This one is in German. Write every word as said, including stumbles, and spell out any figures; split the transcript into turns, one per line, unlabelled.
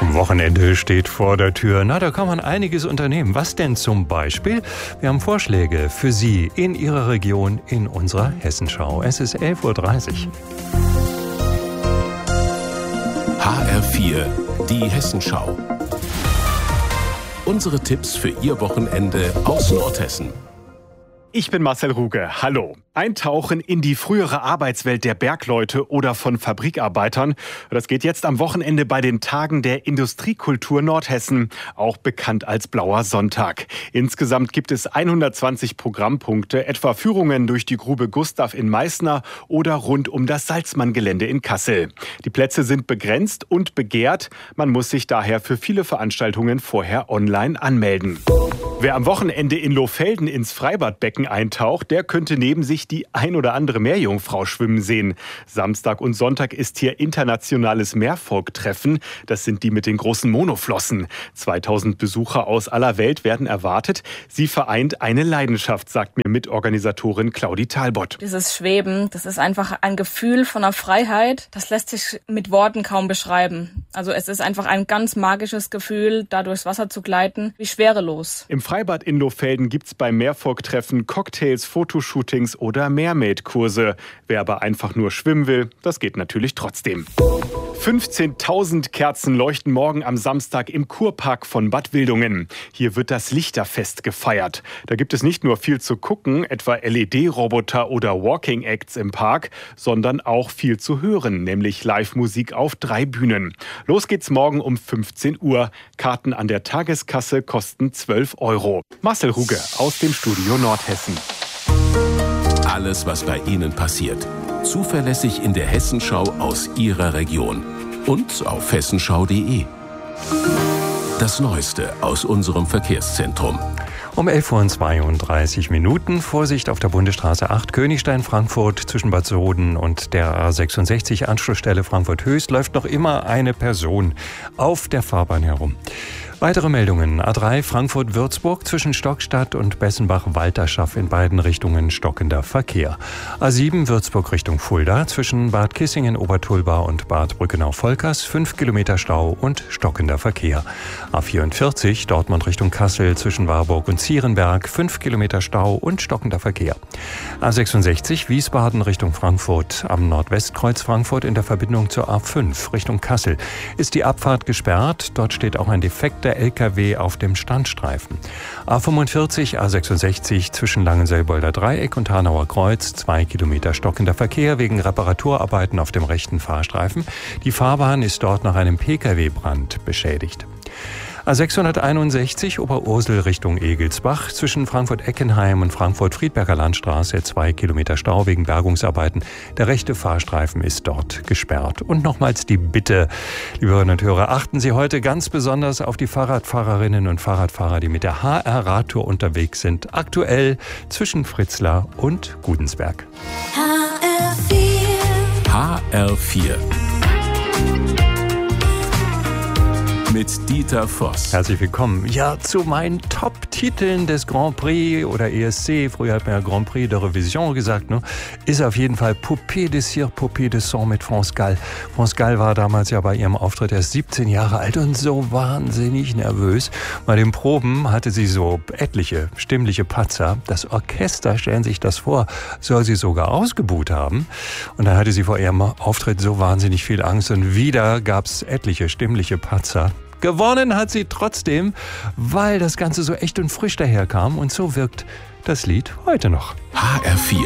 Wochenende steht vor der Tür. Na, da kann man einiges unternehmen. Was denn zum Beispiel? Wir haben Vorschläge für Sie in Ihrer Region in unserer Hessenschau. Es ist elf Uhr dreißig.
H R vier, die Hessenschau. Unsere Tipps für Ihr Wochenende aus Nordhessen.
Ich bin Marcel Ruge. Hallo. Eintauchen in die frühere Arbeitswelt der Bergleute oder von Fabrikarbeitern. Das geht jetzt am Wochenende bei den Tagen der Industriekultur Nordhessen, auch bekannt als Blauer Sonntag. Insgesamt gibt es hundertzwanzig Programmpunkte, etwa Führungen durch die Grube Gustav in Meißner oder rund um das Salzmann-Gelände in Kassel. Die Plätze sind begrenzt und begehrt. Man muss sich daher für viele Veranstaltungen vorher online anmelden. Wer am Wochenende in Lohfelden ins Freibadbecken eintaucht, der könnte neben sich die ein oder andere Meerjungfrau schwimmen sehen. Samstag und Sonntag ist hier internationales Meervolktreffen. Das sind die mit den großen Monoflossen. zweitausend Besucher aus aller Welt werden erwartet. Sie vereint eine Leidenschaft, sagt mir Mitorganisatorin Claudi Talbott.
Dieses Schweben, das ist einfach ein Gefühl von einer Freiheit. Das lässt sich mit Worten kaum beschreiben. Also es ist einfach ein ganz magisches Gefühl, da durchs Wasser zu gleiten, wie schwerelos.
Im Freibad in Lohfelden gibt's beim Meervolktreffen Cocktails, Fotoshootings oder Mermaid-Kurse. Wer aber einfach nur schwimmen will, das geht natürlich trotzdem. fünfzehntausend Kerzen leuchten morgen am Samstag im Kurpark von Bad Wildungen. Hier wird das Lichterfest gefeiert. Da gibt es nicht nur viel zu gucken, etwa L E D-Roboter oder Walking-Acts im Park, sondern auch viel zu hören, nämlich Live-Musik auf drei Bühnen. Los geht's morgen um fünfzehn Uhr. Karten an der Tageskasse kosten zwölf Euro. Marcel Ruge aus dem Studio Nordhessen.
Alles, was bei Ihnen passiert. Zuverlässig in der Hessenschau aus Ihrer Region. Und auf hessenschau punkt de. Das Neueste aus unserem Verkehrszentrum.
Um elf Uhr zweiunddreißig Minuten. Vorsicht auf der Bundesstraße acht Königstein-Frankfurt zwischen Bad Soden und der A sechsundsechzig Anschlussstelle Frankfurt-Höchst läuft noch immer eine Person auf der Fahrbahn herum. Weitere Meldungen. A drei Frankfurt-Würzburg zwischen Stockstadt und Bessenbach-Walterschaff in beiden Richtungen stockender Verkehr. A sieben Würzburg Richtung Fulda zwischen Bad Kissingen-Obertulba und Bad Brückenau-Volkers fünf Kilometer Stau und stockender Verkehr. A vierundvierzig Dortmund Richtung Kassel zwischen Warburg und Zierenberg fünf Kilometer Stau und stockender Verkehr. A sechsundsechzig Wiesbaden Richtung Frankfurt am Nordwestkreuz Frankfurt in der Verbindung zur A fünf Richtung Kassel ist die Abfahrt gesperrt. Dort steht auch ein defekter L K W auf dem Standstreifen. A fünfundvierzig, A sechsundsechzig zwischen Langenselbolder Dreieck und Hanauer Kreuz, zwei Kilometer stockender Verkehr wegen Reparaturarbeiten auf dem rechten Fahrstreifen. Die Fahrbahn ist dort nach einem P K W-Brand beschädigt. A sechshunderteinundsechzig Oberursel Richtung Egelsbach zwischen Frankfurt-Eckenheim und Frankfurt-Friedberger Landstraße zwei Kilometer Stau wegen Bergungsarbeiten. Der rechte Fahrstreifen ist dort gesperrt. Und nochmals die Bitte, liebe Hörerinnen und Hörer, achten Sie heute ganz besonders auf die Fahrradfahrerinnen und Fahrradfahrer, die mit der H R-Radtour unterwegs sind. Aktuell zwischen Fritzlar und Gudensberg.
H R vier.
H R vier. Mit Dieter Voss.
Herzlich willkommen. Ja, zu meinen Top-Titeln des Grand Prix oder E S C, früher hat man ja Grand Prix de Revision gesagt, ne, ist auf jeden Fall Poupée de Cire, Poupée de Sang mit France Gall. France Gall war damals ja bei ihrem Auftritt erst siebzehn Jahre alt und so wahnsinnig nervös. Bei den Proben hatte sie so etliche stimmliche Patzer. Das Orchester, stellen Sie sich das vor, soll sie sogar ausgebuht haben. Und dann hatte sie vor ihrem Auftritt so wahnsinnig viel Angst und wieder gab es etliche stimmliche Patzer. Gewonnen hat sie trotzdem, weil das Ganze so echt und frisch daherkam und so wirkt das Lied heute noch.
H R vier.